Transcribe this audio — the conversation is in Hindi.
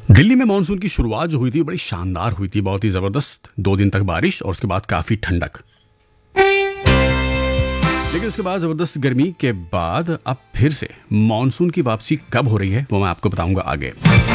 दिल्ली में मानसून की शुरुआत जो हुई थी बड़ी शानदार हुई थी, बहुत ही जबरदस्त। 2 दिन तक बारिश और उसके बाद काफी ठंडक। लेकिन उसके बाद जबरदस्त गर्मी के बाद अब फिर से मानसून की वापसी कब हो रही है वो मैं आपको बताऊंगा आगे।